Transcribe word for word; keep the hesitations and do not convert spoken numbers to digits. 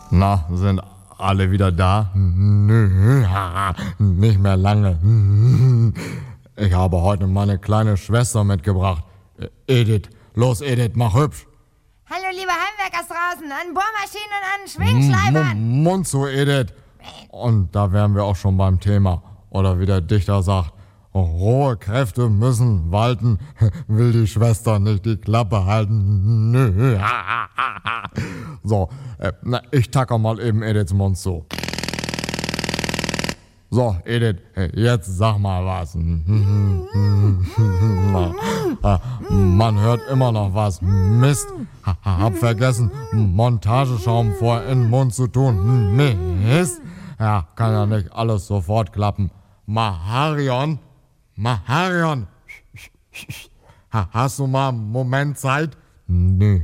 Na, sind alle wieder da? Nö, nicht mehr lange. Ich habe heute meine kleine Schwester mitgebracht. Edith, los Edith, mach hübsch. Hallo liebe Heimwerkers draußen, an Bohrmaschinen und an Schwingschleifern. M- Mund zu, Edith. Und da wären wir auch schon beim Thema. Oder wie der Dichter sagt, rohe Kräfte müssen walten, will die Schwester nicht die Klappe halten. Nö. So, äh, na, ich tacke mal eben Ediths Mund zu. So, Edith, jetzt sag mal was. Na, äh, man hört immer noch was. Mist, hab vergessen, Montageschaum vor in den Mund zu tun. Mist, ja, kann ja nicht alles sofort klappen. Maharion, Maharion, hast du mal einen Moment Zeit? Nö.